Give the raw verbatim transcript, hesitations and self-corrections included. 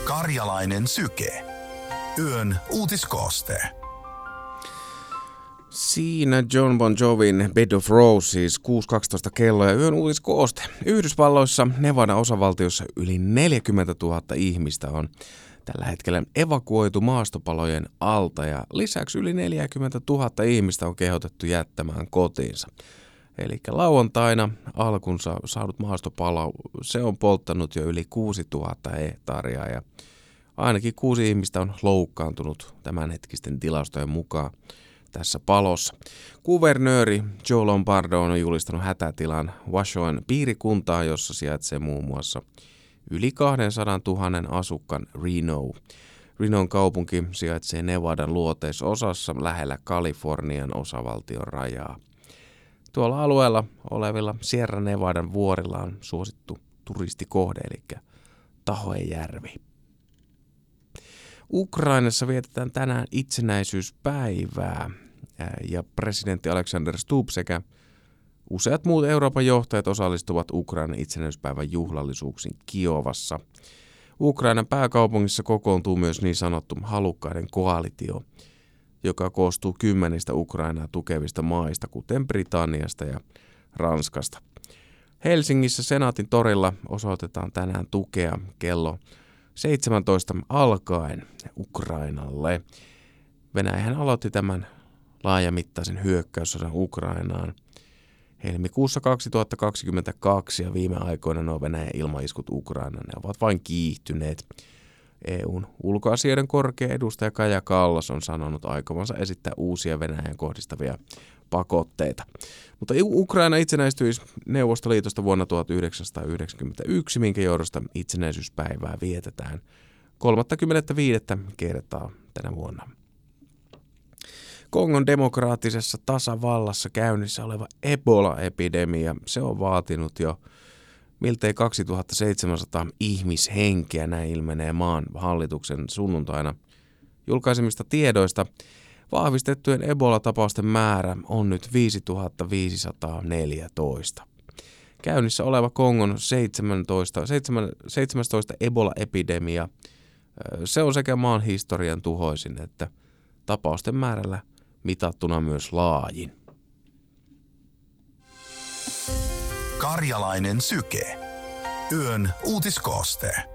Karjalainen syke. Yön uutiskooste. Siinä Jon Bon Jovin Bed of Roses, kuusi kaksitoista kello ja yön uutiskooste. Yhdysvalloissa, Nevadan osavaltiossa yli neljäkymmentätuhatta ihmistä on tällä hetkellä evakuoitu maastopalojen alta ja lisäksi yli neljäkymmentätuhatta ihmistä on kehotettu jättämään kotiinsa. Eli lauantaina alkunsa saanut maastopalo, se on polttanut jo yli kuusituhatta hehtaaria ja ainakin kuusi ihmistä on loukkaantunut tämänhetkisten tilastojen mukaan tässä palossa. Kuvernööri Joe Lombardo on julistanut hätätilan Washoen piirikuntaa, jossa sijaitsee muun muassa yli kaksisataatuhatta asukkaan Reno. Renon kaupunki sijaitsee Nevadan luoteisosassa lähellä Kalifornian osavaltion rajaa. Tuolla alueella olevilla Sierra Nevadan vuorilla on suosittu turistikohde, eli Tahoejärvi. Ukrainassa vietetään tänään itsenäisyyspäivää ja presidentti Alexander Stubb sekä useat muut Euroopan johtajat osallistuvat Ukrainan itsenäisyyspäivän juhlallisuuksiin Kiovassa. Ukrainan pääkaupungissa kokoontuu myös niin sanottu halukkaiden koalitio, joka koostuu kymmenistä Ukrainaa tukevista maista, kuten Britanniasta ja Ranskasta. Helsingissä Senaatin torilla osoitetaan tänään tukea kello seitsemäntoista alkaen Ukrainalle. Venäjähän aloitti tämän laajamittaisen hyökkäyssodan Ukrainaan helmikuussa kaksituhattakaksikymmentäkaksi ja viime aikoina nuo Venäjän ilmaiskut Ukrainaan ne ovat vain kiihtyneet. E U:n ulkoasioiden korkea edustaja Kaja Kallas on sanonut aikovansa esittää uusia Venäjän kohdistavia pakotteita. Mutta Ukraina itsenäistyi Neuvostoliitosta vuonna tuhatyhdeksänsataayhdeksänkymmentäyksi, minkä johdosta itsenäisyyspäivää vietetään kolmaskymmenesviides kertaa tänä vuonna. Kongon demokraattisessa tasavallassa käynnissä oleva Ebola-epidemia, se on vaatinut jo miltei kaksituhattaseitsemänsataa ihmishenkeä, näin ilmenee maan hallituksen sunnuntaina julkaisemista tiedoista. Vahvistettujen Ebola-tapausten määrä on nyt viisituhatta viisisataaneljätoista. Käynnissä oleva Kongon seitsemäntoista, seitsemästoista Ebola-epidemia, se on sekä maan historian tuhoisin että tapausten määrällä mitattuna myös laajin. Karjalainen syke. Yön uutiskooste.